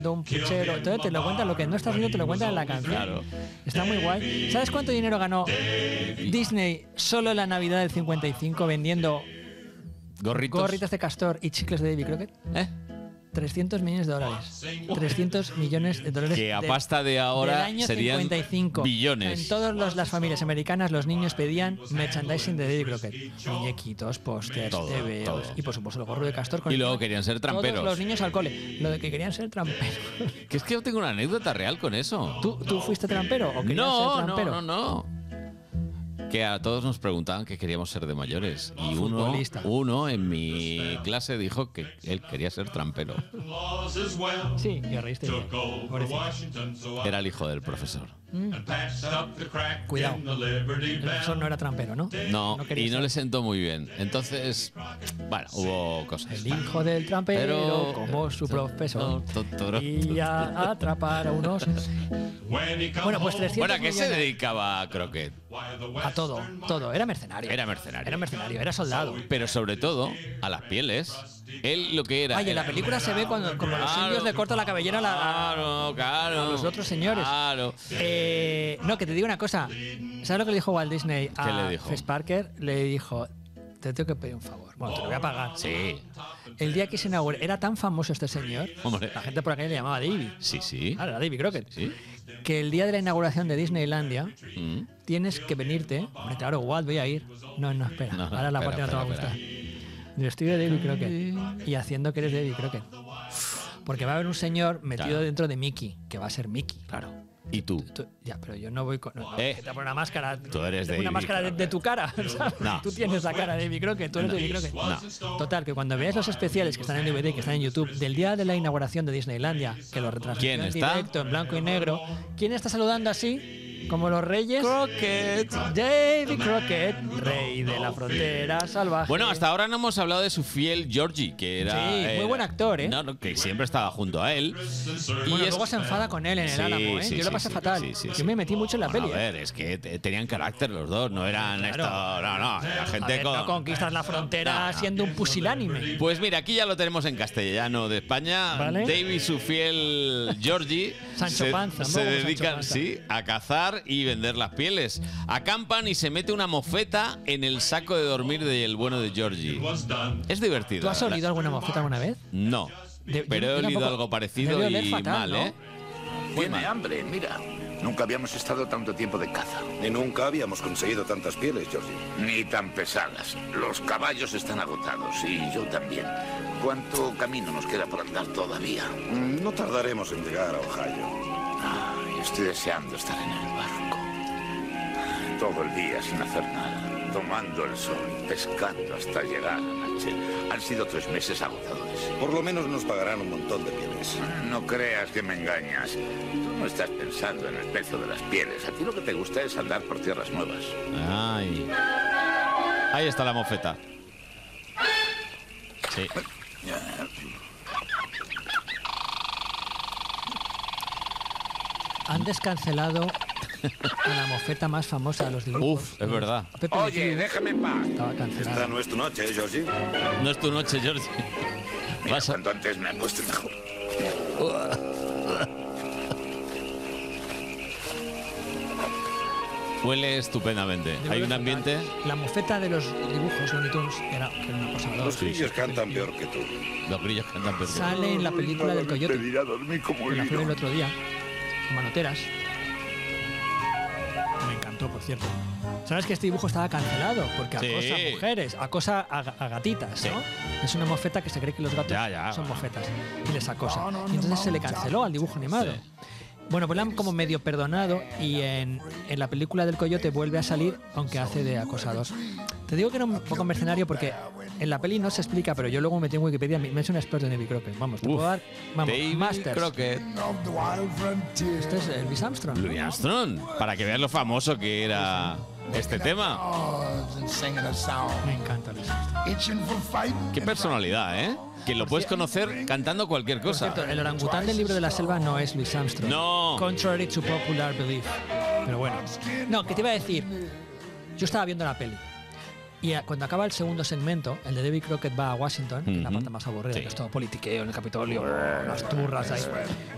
un puchero, entonces te lo cuentan, lo que no estás viendo te lo cuentan en la canción. Claro. Está muy guay. ¿Sabes cuánto dinero ganó Disney solo en la Navidad del 55 vendiendo gorritas de castor y chicles de Davy Crockett? 300 millones de dólares. 300 millones de dólares. Que a pasta de ahora del año serían 55. billones. En todas las familias americanas los niños pedían merchandising de Davy Crockett. Muñequitos, pósters, Todo, TVOs todo. y por supuesto el gorro de castor. Con Y luego querían ser tramperos. Todos los niños al cole. Lo de que querían ser tramperos. Que es que yo tengo una anécdota real con eso. ¿Tú fuiste trampero o querías ser trampero? No. Que a todos nos preguntaban que queríamos ser de mayores. Y Futbolista. uno en mi clase dijo que él quería ser trampero. Sí, y reíste. Pobrecito. Era el hijo del profesor. Cuidado. El profesor no era trampero, ¿no? No, quería y no ser. le sentó muy bien. Entonces, bueno, hubo cosas. El hijo del trampero, Pero- como su profesor, Totoro. y a atrapar a unos. Bueno, pues 300 Bueno, ¿a qué se millones. dedicaba Crockett? A todo. Era mercenario. Era mercenario. Era mercenario, era soldado. Pero sobre todo, a las pieles. Él lo que era... Ay, en la película se ve cuando como los Claro. indios le cortan la cabellera Claro. a los otros señores. Claro. No, que te digo una cosa. ¿Sabes lo que le dijo Walt Disney a ¿Qué le dijo? Fess Parker? Le dijo, te tengo que pedir un favor. Bueno, te lo voy a pagar. Sí. El día que se inauguró, era tan famoso este señor, Hombre. la gente por aquel le llamaba Davy. Sí. Claro, era Davy Crockett. Sí. Que el día de la inauguración de Disneylandia Mm. tienes que venirte. Hombre, claro, Walt, voy a ir. No, espera. No, Ahora la espera, parte no te va a espera, gustar. Vestido de Davy Crockett y haciendo que eres Davy Crockett. Porque va a haber un señor metido Claro. dentro de Mickey, que va a ser Mickey. Claro. ¿Y tú? Ya, pero yo no voy con. No, Eh, que te pone una máscara. tú eres una Davy máscara de tu cara. ¿Sabes? No. Tú tienes la cara de Davy Crockett, tú eres Davy Crockett. Total, que cuando veas los especiales que están en DVD, que están en YouTube, del día de la inauguración de Disneylandia, que lo retransmitió ¿Quién en está? directo, en blanco y negro, ¿quién está saludando así? Como los reyes. Crockett. Davy Crockett, rey de la frontera salvaje. Bueno, hasta ahora no hemos hablado de su fiel Georgie, que era... Sí, muy buen actor, ¿eh? No, que siempre estaba junto a él. Bueno, es- luego se enfada con él en el Sí, Álamo, ¿eh? sí, Yo lo sí, pasé sí, fatal. sí, sí, Yo sí. me metí mucho en la Bueno, peli. a ver, es que tenían carácter los dos, no eran Claro. esto... No, la A gente ver, no conquistas la frontera No. siendo un pusilánime. Pues mira, aquí ya lo tenemos en castellano de España. Vale. Davy, su fiel Georgie, Sancho Panza, ¿no? se Como Sancho dedican Panza. sí, a cazar y vender las pieles. Acampan y se mete una mofeta en el saco de dormir del bueno de Georgie. Es divertido. ¿Tú has olido alguna mofeta alguna vez? No, pero he yo olido tampoco. algo parecido Debe oler y fatal, mal, ¿no? ¿eh? Muy Tiene mal. hambre, mira. Nunca habíamos estado tanto tiempo de caza. Y nunca habíamos conseguido tantas pieles, Georgie. Ni tan pesadas. Los caballos están agotados y yo también. ¿Cuánto camino nos queda por andar todavía? No tardaremos en llegar a Ohio. Ay, estoy deseando estar en el barco. Todo el día sin hacer nada, tomando el sol, pescando hasta llegar a la noche. Han sido 3 meses agotadores. Por lo menos nos pagarán un montón de pieles. No creas que me engañas. Tú no estás pensando en el precio de las pieles. A ti lo que te gusta es andar por tierras nuevas. Ay. Ahí está la mofeta. Sí. Han descancelado a la mofeta más famosa de los dibujos. Uf, es verdad. Pepe Oye, Metido déjame en paz. estaba Esta cancelado. no es tu noche, Georgie. No es tu noche, Georgie. Mira, Vas a- cuanto antes me acueste mejor. Huele estupendamente. Yo Hay creo un que ambiente... La mofeta de los dibujos Looney Tunes era una cosa Los grillos cantan peor que tú. Los grillos cantan perfecto. Sale en la película del Coyote. Pedir a dormir como Que la fui a ver el hilo. otro día. Con manoteras. Me encantó, por cierto. ¿Sabes que este dibujo estaba cancelado? Porque Sí. acosa a mujeres, acosa a gatitas, ¿no? Sí. Es una mofeta que se cree que los gatos Ya. son mofetas y les acosa. Y entonces se le canceló al dibujo animado. Sí. Bueno, pues le han como medio perdonado y en la película del Coyote vuelve a salir, aunque hace de acosador. Te digo que era un poco mercenario porque en la peli no se explica, pero yo luego me metí en Wikipedia, me he hecho un experto en Davy Crockett. Vamos, te Uf. puedo dar, vamos, David masters. Crockett. Este es Elvis Armstrong. Louis Armstrong. Para que veas lo famoso que era este tema. Me encanta Elvis Armstrong. Qué personalidad, ¿eh? Que lo puedes conocer cantando cualquier Por cosa. cierto, el orangután del libro de la selva no es Louis Armstrong. No. Contrary to popular belief. Pero bueno. No, ¿qué te iba a decir? Yo estaba viendo la peli. Y cuando acaba el segundo segmento, el de Davy Crockett va a Washington, que es la Ujú. parte más aburrida, Sí. que es todo politiqueo en el Capitolio, las turras ahí.